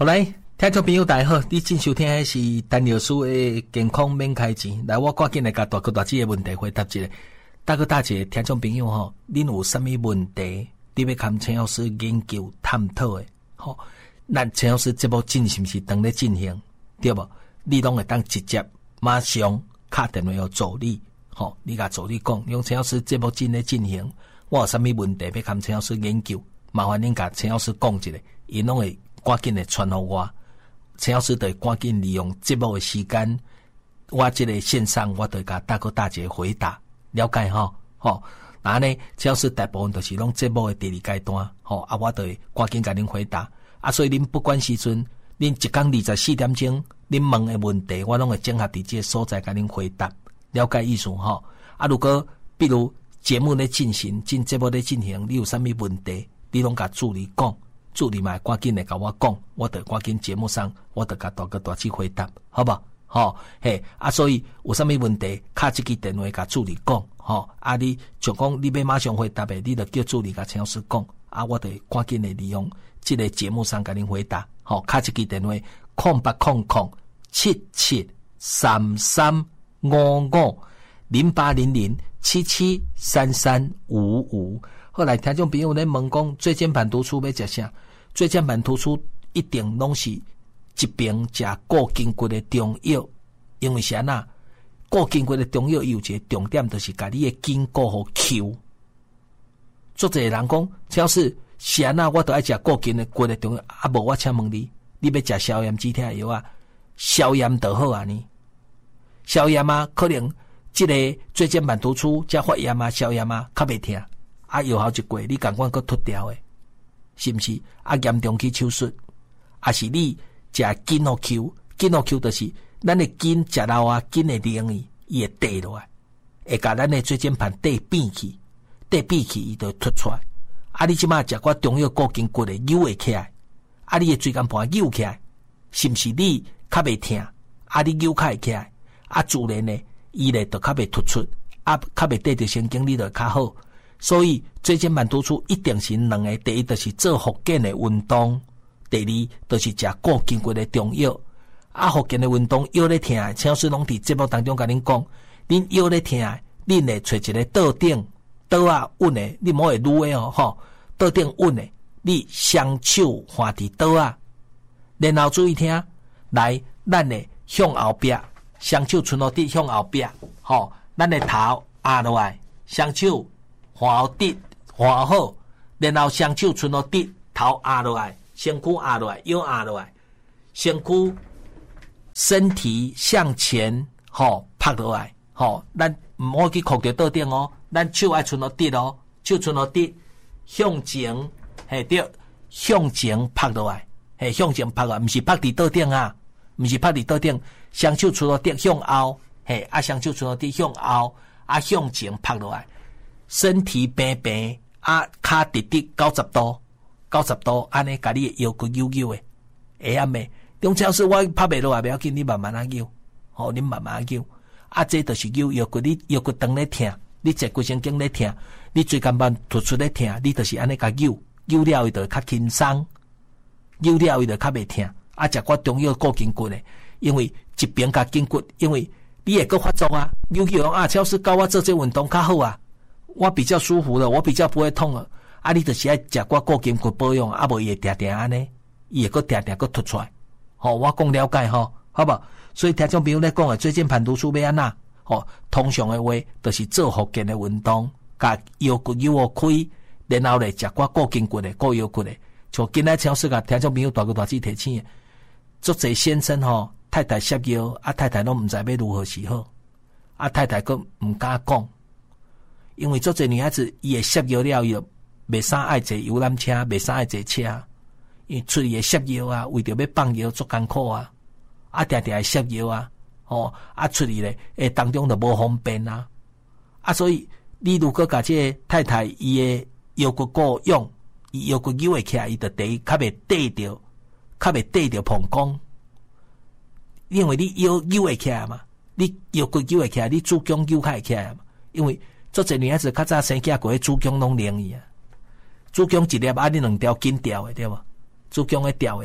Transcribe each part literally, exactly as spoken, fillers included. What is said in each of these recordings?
好来，听众朋友大家好，你正收听的是陈老师的健康免开钱。来，我赶紧来甲大哥大姐的问题回答一下。大哥大姐，听众朋友吼，恁有啥物问题？你要看陈老师研究探讨的，吼，咱陈老师节目进行是当咧进行，对无？你拢会当直接马上打电话要助理，吼，你甲助理讲，用陈老师节目进咧进行，我有啥物问题要看陈老师研究，麻烦恁甲陈老师讲一下，伊拢会赶紧的传互我，陈老师就会赶紧利用节目的时间，我这个线上我就甲大哥大姐回答。了解吼，吼，那呢，陈老师大部分都是拢节目的第二阶段，吼，啊，我就会赶紧甲恁回答，啊，所以恁不管时阵，恁一天二十四点钟，恁问的问题，我拢会整合伫这个所在甲恁回答，了解意思吼。啊，如果比如节目咧进行，进节目咧进行，你有啥物问题，你拢甲助理讲，助理嘛赶紧来甲我讲，我就赶紧节目上，我就甲大哥大姐回答，好不好？吼，嘿，啊，所以有啥物问题，敲一支电话甲助理讲，吼，啊，你就讲你要马上回答的，你就叫助理甲陈老师讲，啊，我就赶紧的利用这个节目上甲恁回答，吼，敲一支电话，空八空空七七三三五五零八零零七七三三五五。后来听众朋友咧问讲，椎间盘突出要食啥？椎间盘突出一定拢是一边食固筋骨的中药，因为啥呐？固筋骨的中药有一个重点，就是把你的筋骨好 Q。做这个人讲，只要是啥呐，我都爱食固筋的骨的中药。啊，无我请问你，你要食消炎止痛的药啊？消炎就好啊呢？消炎啊，可能这个椎间盘突出加发炎啊、消炎啊，较袂痛。啊，药效一过，你赶快搁脱掉的，是不是？啊，严重去手术，啊是你食筋哦 Q， 筋哦 Q 就是咱的筋食到啊，筋的灵伊伊会跌落来，会甲咱的椎间盘跌变去，跌变去伊就突出来。啊，你即马食寡中药固筋骨的扭会起来，啊，你的椎间盘扭起来，是不是你较袂痛？啊，你扭较会起来，啊，自然呢，伊咧就较袂突出，啊，较袂跌着神经，你就较好。所以椎间盘突出一定是两个，第一就是做复健的运动，第二就是食固筋骨的中药。啊，复健的运动腰咧痛，陈老师拢伫节目当中甲恁讲，恁腰咧痛，恁会找一个桌顶，桌啊稳的，你莫会撸的哦，吼，桌顶稳的，你双手放伫桌啊，然后注意听，来，咱的向后壁，双手伸落地向后壁，吼，咱的头压落来，双手。换后跌，换好，然后双手伸落地，头压落来，身躯压落来，腰压落来，身躯身体向前，吼拍落来，吼，咱唔好去靠着桌顶哦，咱手爱伸落地哦，手伸落地，向前，嘿对，向前拍落来，嘿向前拍落来，唔是拍伫桌顶啊，唔是拍伫桌顶，双手伸落地向后，嘿啊双手伸落地向后，啊向前拍落来。身体平平，啊，骹直直九十度，九十度，安尼，甲你的腰骨扭扭的，会暗未？中超市我拍袂落来，袂要紧，你慢慢啊扭，吼、哦，你慢慢啊扭，啊，这就是扭腰骨，你腰骨长咧疼，你脊骨神经咧疼，你椎间盘突出咧疼，你就是安尼甲扭，扭了伊就较轻松，扭了伊就较袂疼，啊，食寡中药固筋骨的，因为一边甲筋骨，因为你会搁发作啊，扭腰啊，超市教我做这运动较好啊。我比较舒服了，我比较不会痛了。啊，你就是爱食寡固筋骨保养，啊，无伊会定定安尼，伊会搁定定搁突出来。吼、哦，我讲了解吼，好不好？所以听众朋友咧讲诶，椎间盘突出要安那？吼、哦，通常诶话，就是做复健诶运动，甲腰骨扭好开，然后咧食寡固筋骨诶、固腰骨诶。像今仔超市甲听众朋友大哥大姐提醒诶，足侪先生吼、哦，太太摄腰，啊太太拢毋知要如何是好，啊太太佫毋敢讲。因为做这女孩子，伊会摄腰了，伊就袂啥爱坐游览车，袂啥爱坐车，因为出去会摄腰啊，为着要放腰足艰苦啊，啊，定定会摄腰啊，哦，啊，出去咧，诶，当中就无方便啊，啊，所以你如果甲这个太太伊的腰骨够用，伊腰骨扭会起来，伊就第一较袂缀着，较袂缀着膀胱，因为你腰扭会起来嘛，你腰骨扭会起来，你子宫扭开会起来嘛，因为做这女孩子较早生囝过，子宫拢灵伊啊，子宫一粒啊，你两条筋掉的对无？子宫会掉的对无？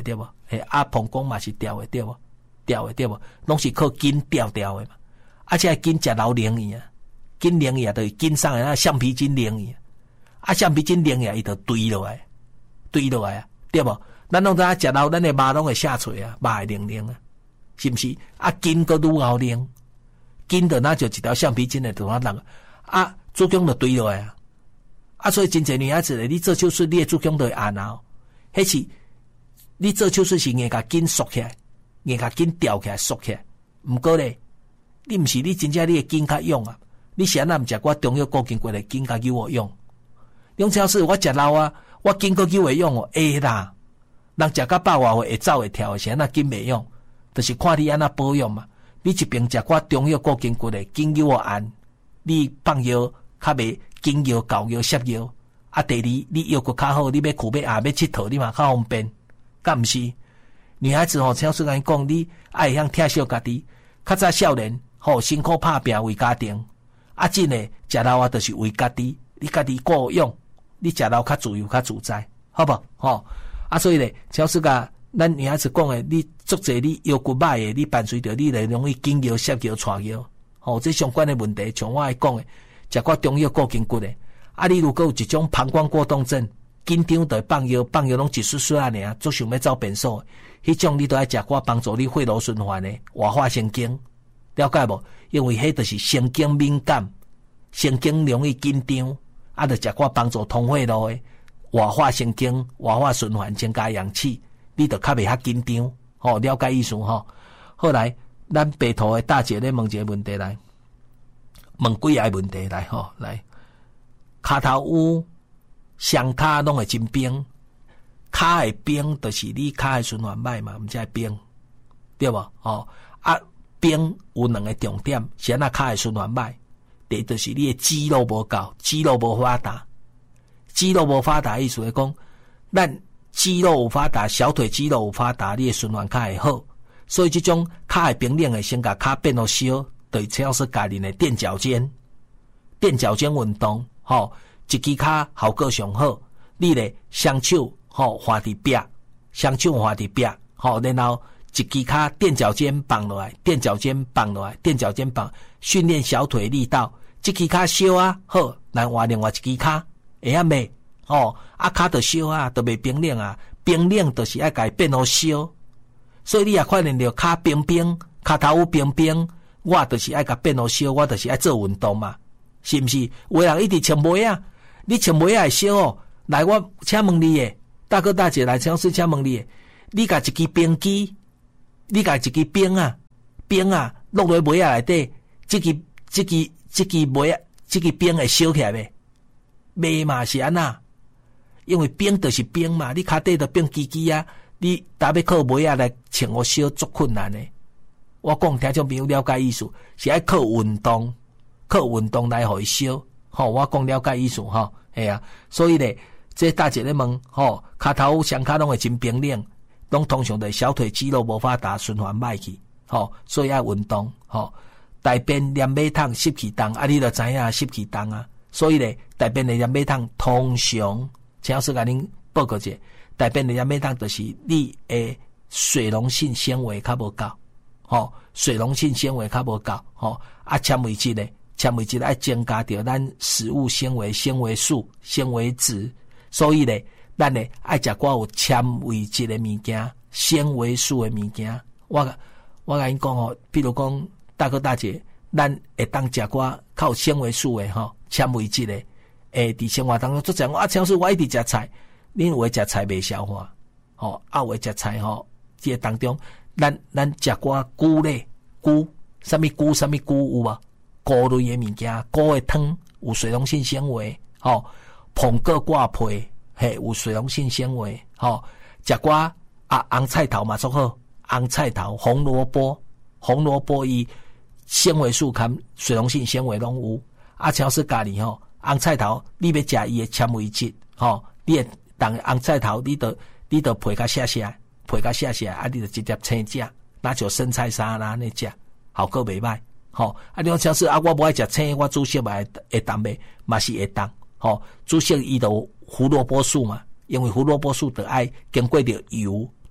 嘿，啊，膀胱嘛是调的对无？调的对无？拢是靠筋调调的嘛。而且筋食老灵伊啊，筋灵伊啊，就是筋上的那橡皮筋灵伊。啊，橡皮筋灵伊，伊就堆落来，堆落来啊，对无？咱拢知影食老，咱的肉拢会下垂啊，肉会灵灵啊，是毋是？啊，筋个愈后灵，筋的那就一条橡皮筋的就那人啊，子宫就堆落来啊。啊，所以真侪女孩子咧，你做手术，你的子宫就会按啊。迄是你做手术是硬甲筋缩起来，硬甲筋吊起来缩起来。毋过咧，你毋是你真正你的筋较勇啊，你是安那毋食我中药固筋骨的筋较有我用。梁超市我食老啊，我筋骨有会用哦，会啦。人食到饱偌会走会跳的，是安那筋袂用，就是看你安那保养嘛。你一边食我中药固筋骨的筋有我按，你放药较袂筋药、膏药、泻药。啊，第二，你腰骨较好，你要去要下要佚佗，你嘛较方便，敢毋是？女孩子吼，超市甲你讲，你爱向疼惜家己，较早少年吼辛苦打拼为家庭，啊，真诶食老啊，就是为家己，你家己顾用，你食老较自由较自在，好无？吼啊，所以咧，超市甲咱女孩子讲诶，你足侪你腰骨歹诶，你伴随着你来容易筋腰、膝腰、带腰，吼，这相关诶问题，像我爱讲诶，食过中药固筋骨诶。啊！你如果有一种膀胱过动症，紧张就放药，放药拢一丝丝啊尔，足想要走便所，迄种你都爱食寡帮助你血路循环的活化神经，了解无？因为迄就是神经敏感，神经容易紧张，啊，就食寡帮助通血路的活化神经、活化循环，增加氧气，你就较袂遐紧张。吼、哦，了解意思吼？后来，咱白头的大姐咧问一个问题来，问几个问题来吼，来。骹头有双骹拢会真冰，骹会冰，就是你骹会循环歹嘛，毋才会冰，对无？哦，啊，冰有两个重点，是安那骹会循环歹。第一就是你的肌肉无够，肌肉无发达。肌肉无发达意思是讲，咱肌肉有发达，小腿肌肉有发达，你的循环较会好。所以这种骹会冰冷的，先甲骹变到小，就是主要是家己的垫脚尖，垫脚尖运动。吼，一支骹效果上好，你咧双手吼画伫壁，双手画伫壁，吼，然后一支骹垫脚尖放落来，垫脚尖放落来，垫脚尖放，训练小腿力道。一支骹小啊，好，来换另外一支骹，会晓未？吼，啊骹着小啊，着袂冰冷啊，冰冷就是爱家变好小，所以你也看见着骹冰冰，骹头有冰冰，我就是爱甲变好小，我就是爱做运动嘛。是毋是？有人一直穿袜啊，你穿袜会小哦。来，我请问你诶，大哥大姐来超市，请问你诶，你甲一支冰机，你甲一支冰啊，冰啊，落落袜仔内底，即支即支即支袜仔，即支冰会小起来未？袂嘛是安那？因为冰就是冰嘛，你骹底着冰叽叽啊，你搭要靠袜仔来穿我小足困难诶。我讲听众朋友了解意思，是爱靠运动。靠运动来互伊烧，吼，我讲了解意思吼，系啊，所以咧，这大姐咧问，吼，骹头双骹拢会真冰冷，拢通常的小腿肌肉无发达，循环歹去，吼，所以爱运动，吼，大便黏马桶湿气重，啊，你就知影湿气重啊，所以咧，大便的黏马桶通常，请老师甲恁报告者，大便的黏马桶就是你诶水溶性纤维较无够，吼，水溶性纤维较无够，吼，啊，纤维质咧。纤维质爱增加着咱食物纤维、纤维素、纤维质，所以咧，咱咧爱食寡有纤维质的物件、纤维素的物件。我我甲因讲吼，比如讲大哥大姐，咱会当食寡较有纤维素的吼、纤维质的，诶，伫生活当中做讲啊，超市我一直食菜，恁有诶食菜袂消化，吼、啊有诶食菜吼，即个当中，咱咱食寡菇类、菇，啥物菇、啥物菇有无？菇类的物件，菇的汤有水溶性纤维，吼、哦，膨个挂皮，嘿，有水溶性纤维，吼、哦，食寡啊红菜头嘛足好，红菜头、红萝卜，红萝卜伊纤维素含水溶性纤维拢有，啊，超市家己吼，红菜头你要食伊的纤维质，吼、哦，你会当红菜头你得你得皮较细细，皮较细细，啊，你就直接青食，那就生菜沙拉那食，效果袂歹。吼、哦，啊！你讲超市啊，我无爱食青，我煮熟嘛会当袂，嘛是会当。吼、哦，煮熟伊就胡萝卜素嘛，因为胡萝卜素得爱经过着油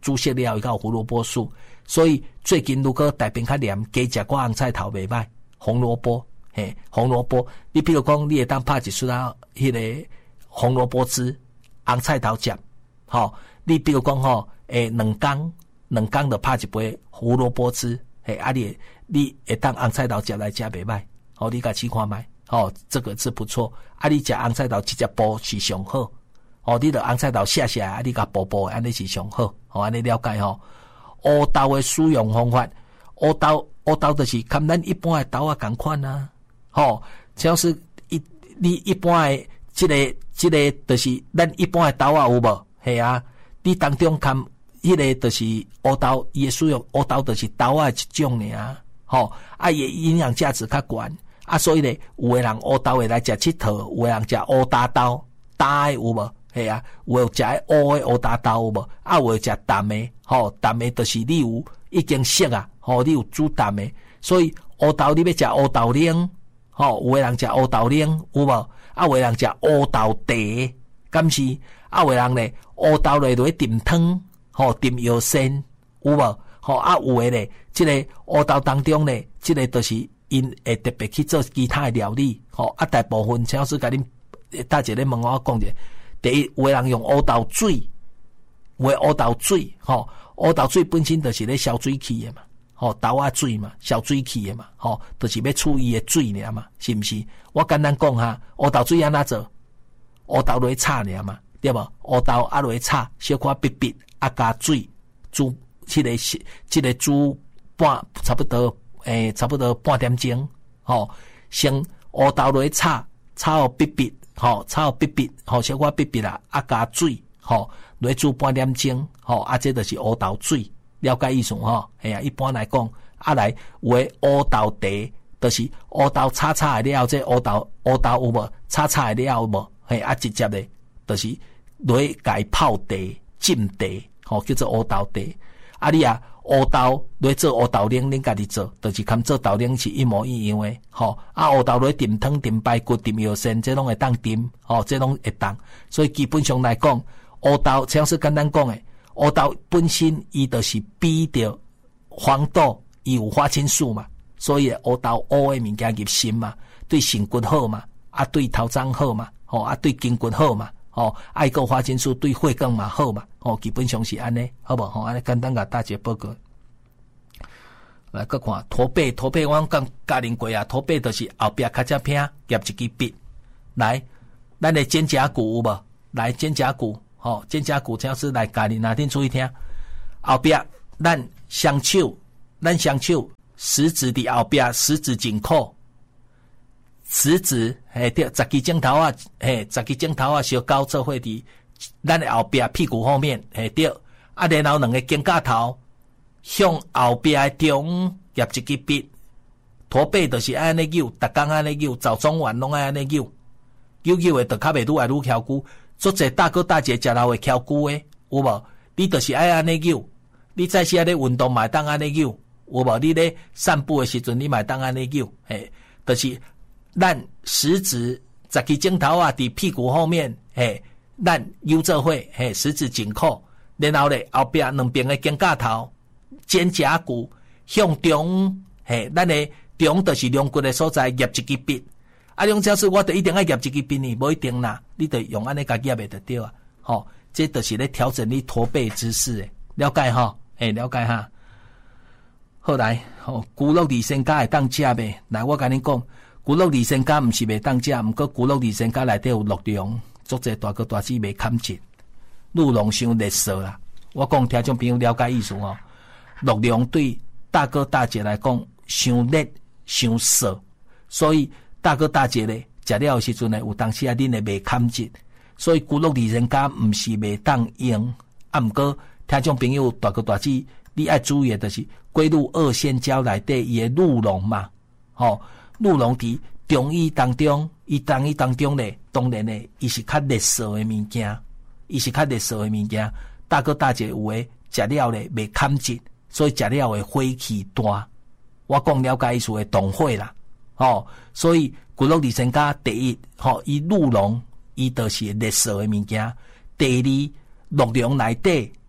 煮熟了以后胡萝卜素。所以最近如果大便较黏，加食个红菜头袂歹，红萝卜，嘿，红萝卜，你比如讲，你会当拍一出啊，迄个红萝卜汁，红菜头汁，吼、哦，你比如讲吼，诶，两缸，两缸就拍一杯胡萝卜汁，嘿，啊你你会当红菜头汁来食袂歹，好、哦，你甲试看觅，哦，这个是不错，啊，你食红菜头直接煲是上好，哦，你著红菜头卸下来，啊，你甲煲煲，安尼是上好，哦，安尼了解吼。乌豆的使用方法，乌豆乌豆就是跟咱一般的豆啊同款啊，吼，只要是一你一般的即、這個即、這個就是咱一般的豆啊有无？系啊，你當中含迄個就是烏豆，伊的使用烏豆就是豆啊一種爾，吼，啊伊營養價值較懸，啊所以咧有誒人烏豆會來食佚佗，有誒人食烏大豆，大有無？係啊，有食烏誒烏大豆有無？啊有食淡誒，吼淡誒就是你有已經熟啊，吼你有煮淡誒，所以烏豆你要食烏豆奶，吼有誒人食烏豆奶有無？啊有誒人食烏豆茶，敢是？啊有誒人咧烏豆咧落去燉湯，吼燉藥膳有無？吼啊有誒咧，即個烏豆當中咧，即個就是因會特別去做其他誒料理，吼啊大部分請老師甲恁大姐咧問我講者。第一，有人用烏豆水，有烏豆水，吼，烏豆水本身就是咧消水氣的嘛，吼，豆啊水嘛，消水氣的嘛，吼，就是要處伊的水爾嘛，是毋是？我簡單講下，烏豆水安怎做？烏豆落去炒爾嘛，對無？烏豆啊落去炒，小可煸煸，啊加水，煮，即、這個即、這個煮半，差不多，誒、欸，差不多半點鐘，吼，先烏豆落去炒，炒煸煸。吼，炒煸煸，吼小可煸煸啦，啊加水，吼落煮半點鐘，吼啊這就是烏豆水，了解意思吼？係啊，一般來講，啊來有誒烏豆茶，就是烏豆炒炒誒了，這烏豆烏豆有無？炒炒誒了有無？係啊直接咧，就是落去甲伊泡茶、浸茶，吼叫做烏豆茶。啊你啊烏豆落去做烏豆奶，恁家己做，就是跟做豆奶是一模一樣誒，吼啊烏豆落去燉湯、燉排骨、燉藥膳，這攏會當燉，吼這攏會當。所以基本上來講，烏豆像是簡單講誒，烏豆本身伊就是比着黃豆，伊有花青素嘛，所以烏豆烏誒物件入腎嘛，對腎骨好嘛，啊對頭髒好嘛，吼啊對筋骨好嘛。哦，愛個花青素對血管嘛好嘛，哦，基本上是安尼，好無？吼、哦，安尼簡單甲大家報告。來，閣看土貝，土貝我講教恁過啊，土貝就是後壁較只片夾一支筆。來，咱的肩胛骨有無？來肩胛骨，吼、哦，肩胛骨只要是來教恁，哪天注意聽。後壁咱雙手，咱雙手食指佇後壁，食指緊扣。食指，嘿對，十支指頭啊，嘿，十支指頭啊，小交做伙佇咱的後壁屁股後面，嘿對，啊，然後兩個肩胛頭向後壁的中夾一支筆，土貝就是安尼扭，逐工安尼扭，早中晚攏愛安尼扭，扭扭的就較袂愈來愈翹久，足濟大哥大姐食老會翹久的，有無？你就是愛安尼扭，你在時啊咧運動嘛會當安尼扭，有無？你咧散步的時陣你嘛會當安尼扭，嘿，就是咱食指十支指頭啊，佇屁股後面，嘿，咱扭做伙，嘿，食指緊扣，然後咧後壁兩邊的肩胛頭、肩胛骨向中，嘿，咱的中就是龍骨的所在，夾一支筆。啊，用只是我著一定愛夾一支筆呢，無一定啦，你著用安尼甲夾的就對啊。吼，這就是咧調整你駝背姿勢的，了解吼？嘿，了解哈。後來，吼，骨肉離身家會當食袂？來，我甲你講。骨肉離身家毋是袂當食，毋過骨肉離身家內底有鹿茸，足濟大個大隻袂堪食。鹿茸傷熱色啦，我講聽眾朋友了解意思吼。鹿茸對大哥大姐來講傷熱傷澀，所以大哥大姐咧食了時陣咧，有當時啊恁會袂堪食，所以骨肉離身家毋是袂當用。啊，毋過聽眾朋友大個大隻，你愛注意的就是龜鹿二仙膠內底伊個鹿茸嘛，吼。鹿茸佇中醫當中，伊中醫當中咧，當然咧，伊是較熱澀的物件，伊是較熱澀的物件。大哥大姐有誒食了咧袂堪食，所以食了會火氣大。我講了解意思會動火啦，吼。所以骨肉離身家第一，吼，伊鹿茸伊就是熱澀的物件。第二，鹿茸內底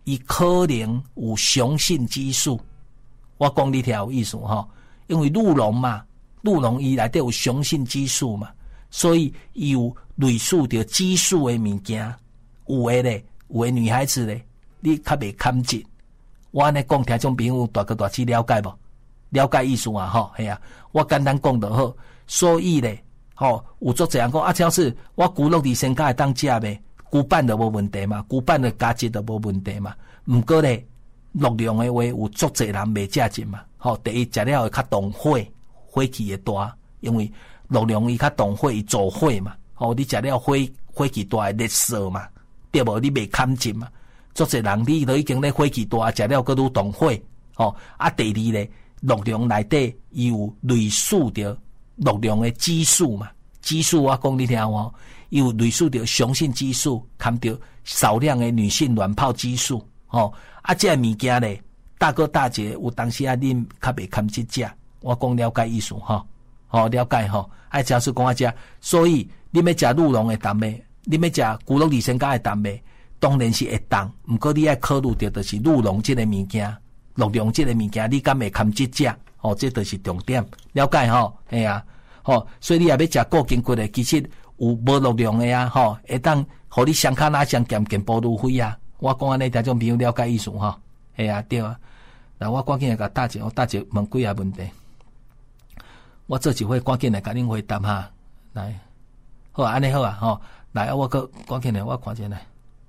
伊可能有雄性激素。我讲你听有意思吼，因为鹿茸嘛，鹿茸伊内底有雄性激素嘛，所以伊有类似着激素的物件。有诶咧，有诶女孩子咧，你较袂堪进。我安尼讲，听众朋友大哥大姐了解无？了解意思啊？吼，系啊，我简单讲就好。所以咧，吼，有足侪人讲啊，只要是我骨肉伫身躯会当食呗，骨板就无问题嘛，骨板的价值就无问题嘛。毋过咧，鹿茸的话有足侪人袂食进嘛。吼，第一食了会较动火，火气会大，因为鹿茸伊较动火，伊助火嘛。吼，你食了火火气大会热烧嘛，对无？你袂堪进嘛。足侪人你都已经咧火气大，食了佫愈动火。吼，啊，第二咧，鹿茸内底伊有类似着鹿茸的激素嘛。激素我讲你听哦，伊有类似着雄性激素，含着少量的女性卵泡激素。吼，啊，这物件咧，大哥大姐有当时啊，恁较袂堪去食。我讲了解意思吼，吼了解吼。爱假使讲啊食，所以你要食鹿茸的淡的，你要食骨肉里身甲的淡的，当然是会当。毋过你爱考虑着就是鹿茸这个物件，鹿茸这个物件，你敢会堪去食？吼，这就是重点。了解吼，嘿啊，吼，所以你也要食固筋骨的，其实有无鹿茸的啊，吼，会当互你双骹哪上健健步如飞啊。我讲安尼，听众朋友了解意思吼，系啊，对啊。那我赶紧来甲大姐，我大姐问几下问题，我做一回赶紧来甲恁回答哈。来，好啊，安尼好啊，吼，来，我个赶紧来，我看下来，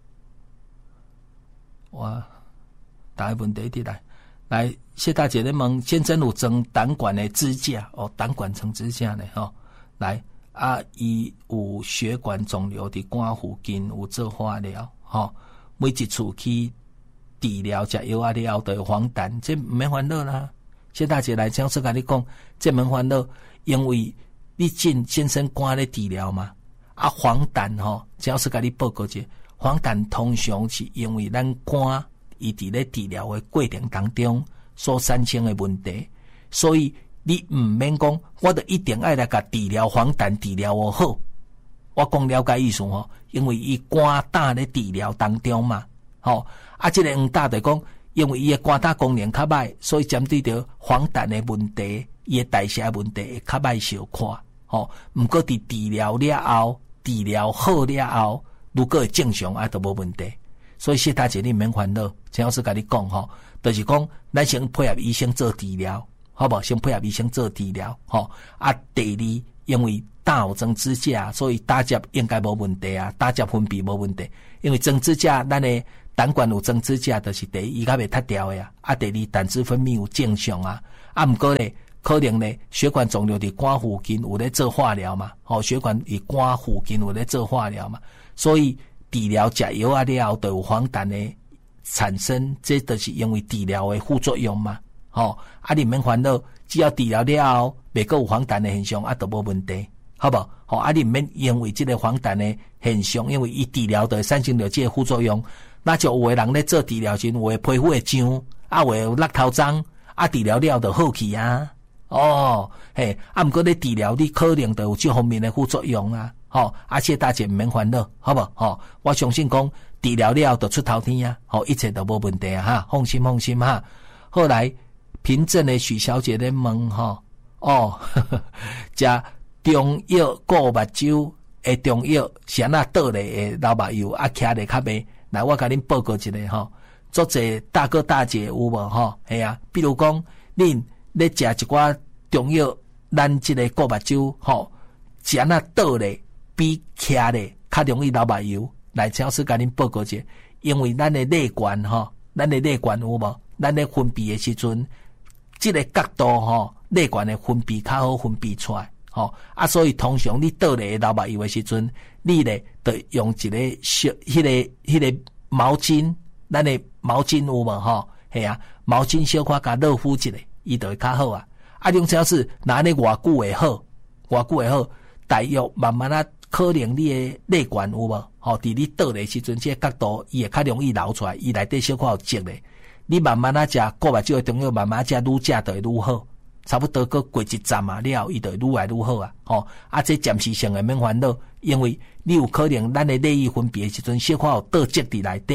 我答问题一来，来，谢大姐恁问，先生有装胆管的支架哦，胆管装支架呢，吼，来啊，伊有血管肿瘤伫肝附近有做化疗，吼。每一次去治疗食药啊了后，就会黄疸，这毋免烦恼啦。谢大姐来讲说甲你讲，这免烦恼，因为你进先生肝咧治疗嘛，啊黄疸吼，只要是甲你报告者，黄疸通常是因为咱肝伊伫咧治疗的过程当中所产生的问题，所以你毋免讲，我就一定爱来甲治疗黄疸治疗我好。我讲了解意思吼，因为伊肝胆咧治疗当中嘛，吼啊，即、這个黄疸就讲，因为伊诶肝胆功能较歹，所以针对着黄疸诶问题，伊诶代谢问题会较歹小看，吼。毋过伫治疗了后，治疗好了后，如果会正常啊，都无问题。所以谢大姐你毋免烦恼，陈老师甲你讲吼，就是讲咱先配合医生做治疗，好无？先配合医生做治疗，吼啊。第二，因为胆有装支架，所以打针应该无问题啊，打针分泌无问题。因为装支架，咱的胆管有装支架，就是第一，伊较袂脱掉的啊。啊，第二，胆汁分泌有正常啊。啊，毋过咧，可能咧血管肿瘤伫肝附近有咧做化疗嘛，吼、哦，血管伫肝附近有咧做化疗嘛，所以治疗食药啊了后，就有黄疸的产生，这就是因为治疗的副作用嘛，吼、哦。啊，你免烦恼，只要治疗了后，袂个有黄疸的现象，啊，就无问题。好不？好啊！你唔免因为这个黄疸的现象，因为伊治疗的产生了这个副作用，那就有的人咧做治疗时，有的皮肤会痒，啊，有的有落头脏，啊，治疗了就好去啊。哦，嘿，啊，毋过咧治疗你可能就有这方面的副作用啊。吼、哦，而且大家唔免烦恼，好不？吼、哦，我相信讲治疗了就出头天啊，吼、哦，一切都无问题啊，哈，放心放心哈。后来平镇的许小姐咧问吼，哦，加。中药固目睭诶，中药是安那倒咧诶老目油啊，徛咧较袂。来，我甲恁报告一下吼，足侪大哥大姐有无吼？系啊，比如讲，恁咧食一寡中药，咱即个固目睭吼，是安那倒咧比徛咧较容易老目油。来，超市甲恁报告一下，因为咱诶泪管吼，咱诶泪管有无？咱咧分泌诶时阵，即、這個角度吼，泪管诶分泌较好分泌出来。吼、哦、啊，所以通常你倒咧老目油的时阵，你咧就用一个小迄、那个迄、那个毛巾，咱的毛巾有无吼？系啊，毛巾小可甲热敷一下，伊就会较好啊。啊，种只要是拿咧偌久会好，偌久会好，大约慢慢啊，可能你的泪管有无？吼、哦，伫你倒咧时阵，这个角度伊会较容易流出来，伊内底小可有积咧。你慢慢啊食固目睭的中药，慢慢食愈食就会愈好。差不多个过一站啊了，伊就愈来愈好啊！吼、哦，啊，这暂时性的免烦恼，因为你有可能咱的泪液分泌的时阵，小可有倒积伫内底，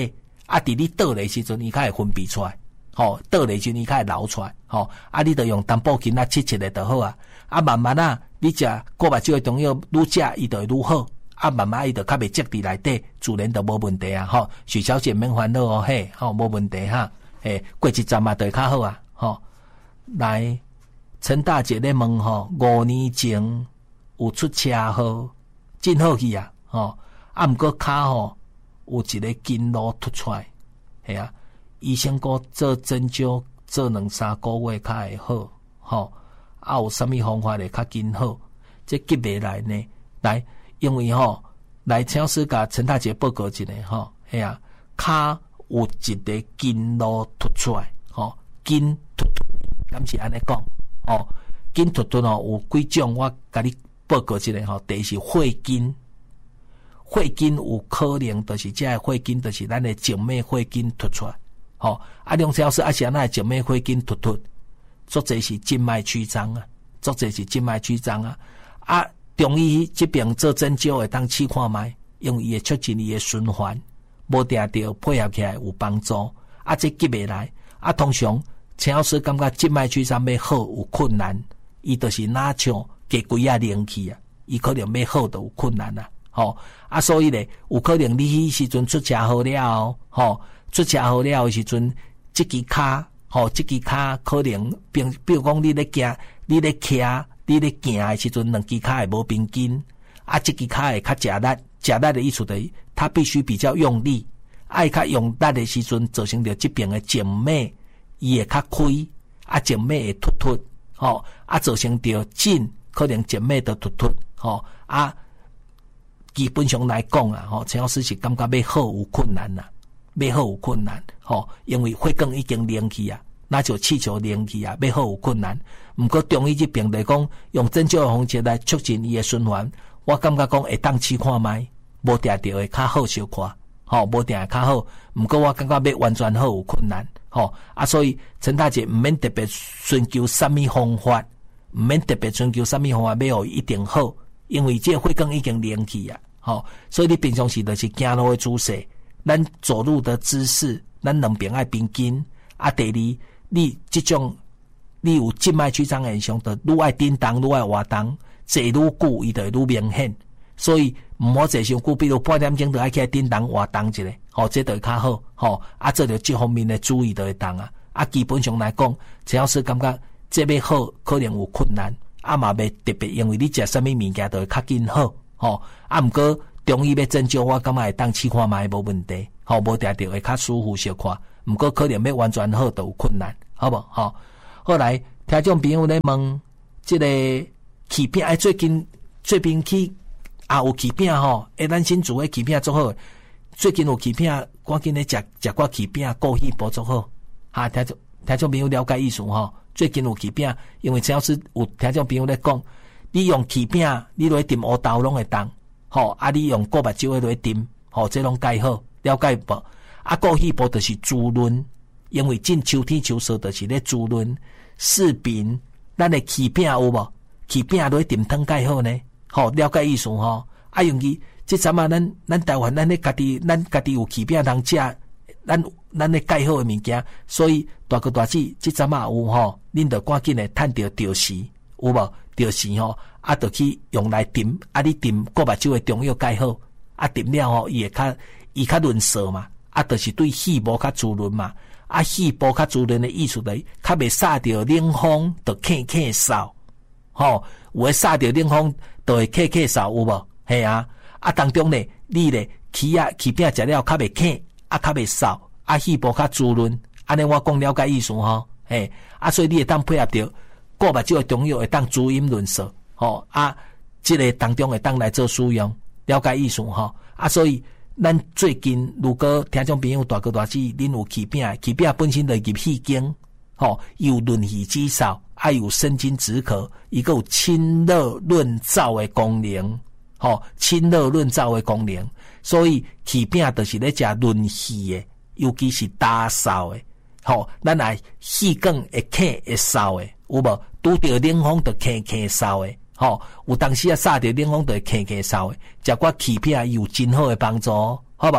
啊，伫你倒的时阵，伊较会分泌出来，吼、哦，倒的时阵伊较会流出来，吼、哦，啊，你着用淡薄羹啊，切切的就好啊，啊，慢慢啊，你食过目睭的中药愈食伊就会愈好，啊，慢慢伊就较袂积伫内底，自然就无问题啊，吼、哦，许小姐免烦恼哦，嘿，吼、哦，无问题哈，嘿，过一阵嘛就会较好啊，吼、哦，来，陈大姐咧问吼，五年前有出车祸，真好去啊，吼、哦，啊，毋过骹吼。有一个筋络突出来，系啊！医生讲做针灸做两三个月较会好，吼、哦！啊，有啥物方法会较紧好？这急袂来呢？来，因为吼、哦，来请老师甲陈大姐报告一下，吼，系啊！骹有一个筋络突出来，吼、哦，筋突突，敢是安尼讲？哦，筋突突哦，有几种，我甲你报告一下吼。第一是血筋。血筋有可能就是这个血筋，就是咱的静脉血筋突出来，吼、哦、啊！梁老师啊，是安那静脉血筋突突，作者是静脉曲张啊，作者是静脉曲张啊。啊，中医这边做针灸会当试看卖，因为伊会促进伊的循环，无定着配合起来有帮助。啊，这急袂来啊，通常陈老师感觉静脉曲张要好有困难，伊就是哪像加几啊灵气啊，伊可能要好都有困难啊。吼、哦、啊，所以咧，有可能你迄时阵出车祸了，吼、哦，出车祸了的时阵，即支骹，吼、哦，即支骹可能，比比如讲你咧行，你咧徛，你咧行的时阵，两支骹会无平均，啊，即支骹会较食力，食力的意思就是，它必须比较用力，爱较用力的时阵，造成着即边的静脉伊会较开，啊，静脉会突突，吼、哦，啊，造成着紧，可能静脉就突突，吼、哦，啊。基本上来讲啊，吼，陈老师是感觉要好有困难呐，要好有困难，吼，因为血管已经凝去啊，那就气球凝去啊，要好有困难。毋过中医这边来讲，用针灸的方式来促进伊的循环，我感觉讲会当试看卖，无定着会较好小看，吼，无定会较好。毋过我感觉要完全好有困难，吼啊，所以陈大姐毋免特别寻求啥物方法，毋免特别寻求啥物方法要互一定好。因为这血管已经凝去啊，吼、哦，所以你平常时就是行路的姿势，咱走路的姿势，咱两边爱平均。啊，第二，你这种你有静脉曲张现象，就愈爱叮当，愈爱活动，坐愈久，伊就愈明显。所以毋好坐伤久，比如半点钟就爱起来叮当活动一下，吼、哦，这就会较好，吼、哦，啊，做着这方面的注意就会当啊。啊，基本上来讲，只要是感觉这要好，可能有困难。啊嘛袂特别，因为你食啥物物件都会较紧好，吼、哦。啊，毋过中医要针灸，我感觉会当试看卖无问题，吼、哦，无定着会较舒服小看。毋过可能要完全好都有困难，好无？吼、哦。后来听众朋友咧问，即、這个气片，哎，最近最近去啊有气片吼，诶，咱新做诶气片做好，最近有气片，赶紧咧食食寡气片，过去补做好。哈，听众听众朋友了解意思吼。最近有气片，因为只要是有听众朋友咧讲，你用气片，你落去炖乌豆拢会当，吼、哦、啊！你用过目睭诶落去炖，吼、哦，这拢介好，了解无？啊，过去补就是滋润，因为进秋天秋色就是咧滋润。视频，咱诶气片有无？气片落去炖汤介好呢，吼、哦，了解意思吼？啊，用伊即阵啊，咱咱台湾咱咧家己，咱家己有气片通食。咱咱咧介好诶物件，所以大哥大姊即阵啊有吼，恁着赶紧诶趁着钓时，有无？钓时吼，啊，着去用来炖，啊，你炖过目睭诶中药介好，啊，炖了吼，伊会较伊较润色嘛，啊，就是对细胞较滋润嘛，啊，细胞较滋润诶意思就是较袂煞着冷风，着咳咳嗽，吼，有诶煞着冷风，着会咳咳嗽，有无？系啊，啊，当中咧，你咧气啊气片食了较袂咳。啊，较袂扫，啊，细胞较滋润，安尼我讲了解意思吼，嘿，啊，所以你会当配合着过目睭诶中药会当滋阴润色，吼，啊，即、這個當中會當來做使用，了解意思吼，啊，所以咱最近如果聽眾朋友大哥大姊，恁有氣病，氣病本身就入氣經，吼，有潤氣止嗽，啊，有生津止渴，伊個有清熱潤燥诶功能，吼，清熱潤燥诶功能。所以气饼就是咧食润气诶，尤其是打扫诶，吼，咱来气管会咳会扫诶，有无？拄着冷风就咳咳扫诶，吼，有当时啊煞着冷风就咳咳扫诶，食寡气饼有真好诶帮助，好无？吼，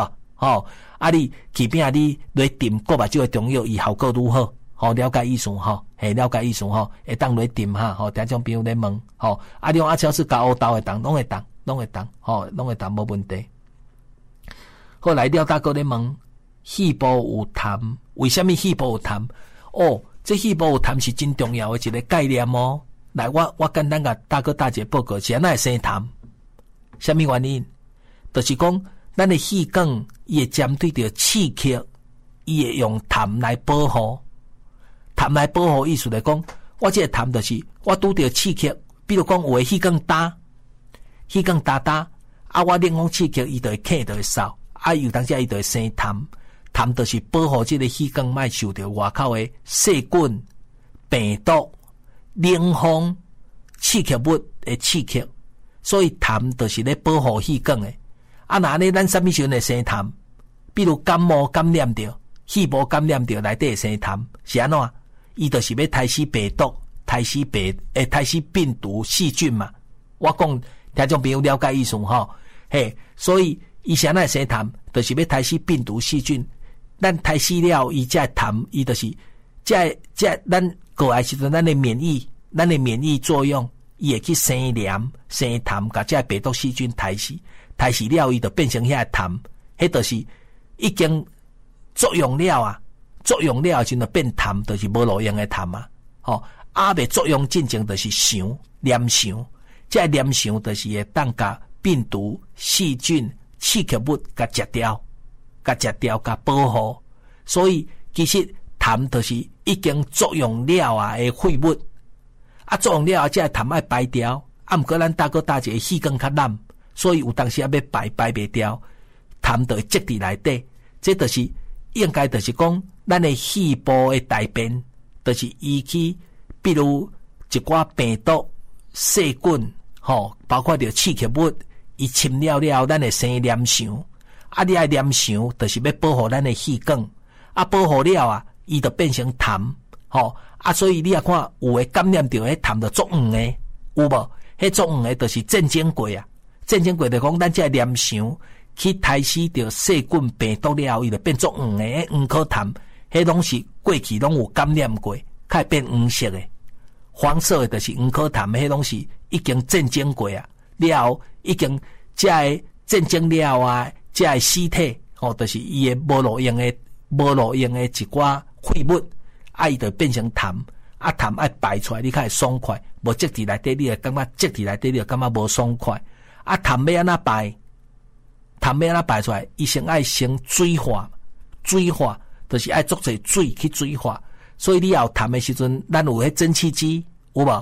吼，啊你起饼你来浸过目睭的中药，伊效果如何？吼，了解意思吼，嘿，了解意思吼，会当来浸哈，吼，听种朋友咧问，吼，啊你用阿超是加乌豆会当，拢会当，拢会当，吼，拢会当无问题。后来廖大哥咧问，细胞有痰，为什么细胞有痰？哦，这细胞有痰是真重要的一个概念哦。来，我我简单甲大哥大姐报告，是安怎会生痰？什么原因？就是讲，咱的气管伊会针对着刺激，伊会用痰来保护。痰来保护意思来讲，我这个痰就是我拄着刺激，比如讲有诶气管大，气管大大，啊我冷风刺激伊就会咳就会扫，啊有当时伊就会生痰，痰就是保护这个气管莫受到外口诶细菌、病毒、冷风、刺激物诶刺激，所以痰就是咧保护气管诶。啊那呢咱什么时阵会生痰？比如感冒感染着，细胞感染着内底会生痰，是安怎？伊就是要杀死病毒、杀死病诶、杀死病毒、细菌嘛。我讲听众朋友了解意思吼，嘿，所以伊是安怎生痰，就是要杀死病毒、细菌。咱杀死了，伊才痰，伊就是才才咱过来时阵，咱的免疫，咱的免疫作用，伊会去生黏、生痰，甲这病毒、细菌杀死，杀死了，伊就变成遐痰，迄就是已经作用了啊。作用了就就变痰，就是无路用的痰啊！吼、哦，啊未作用进前就是伤黏伤，这黏伤就是会当甲病毒、细菌、刺激物甲食掉，甲食掉，甲保护。所以其实痰就是已经作用了啊的废物，啊作用了啊，这痰爱排掉，啊毋过咱大哥大姐气管较烂，所以有当时要排排袂掉，痰就会积伫内底，这就是应该就是讲。咱的细胞的大便，就是伊去，比如一寡病毒、细菌，吼，包括着刺激物，伊侵了了，咱会生黏伤。啊，你爱黏伤，就是要保护咱的气管。啊，保护了啊，伊就变成痰，吼。啊，所以你也看，有诶感染着迄痰就足黄诶，有无？迄足黄诶，就是战争过啊。战争过就讲，咱这黏伤去杀死着细菌、病毒了，伊就变足黄诶，黄颗痰。迄拢是过去拢有感染过，较会变黄色的，黄色的就是黄颗痰，迄拢是已经战争过啊，了后已经这个战争了啊，这个尸体吼、哦，就是伊的无路用的、无路用的一寡废物，啊，伊就变成痰，啊，痰爱排出来，你较会爽快，无积伫内底，你会感觉积伫内底，你会感觉无爽快，啊，痰要安怎排？痰要安怎排出来？伊先爱先水化，水化。就是爱做者水去水化，所以你要痰的时阵，咱有迄蒸汽机有无？